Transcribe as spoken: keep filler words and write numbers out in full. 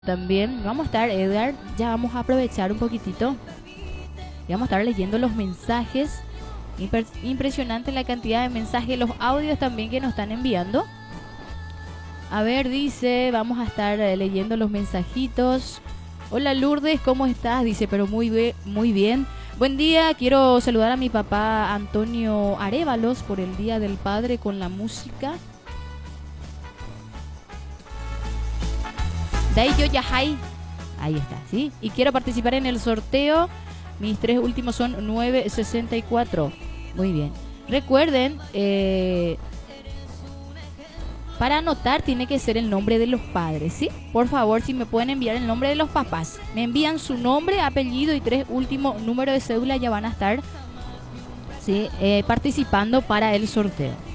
También vamos a estar, Edgar, ya vamos a aprovechar un poquitito y vamos a estar leyendo los mensajes. Imper- impresionante la cantidad de mensajes, los audios también que nos están enviando. A ver, dice, vamos a estar eh, leyendo los mensajitos. Hola Lourdes, ¿cómo estás? Dice, pero muy, be- muy bien. Buen día, quiero saludar a mi papá Antonio Arévalos por el Día del Padre con la música. Daiyo Yahai. Ahí está, ¿sí? Y quiero participar en el sorteo. Mis tres últimos son nueve sesenta y cuatro. Muy bien. Recuerden, eh, para anotar tiene que ser el nombre de los padres, ¿sí? Por favor, si me pueden enviar el nombre de los papás. Me envían su nombre, apellido y tres últimos números de cédula, ya van a estar, ¿sí? eh, participando para el sorteo.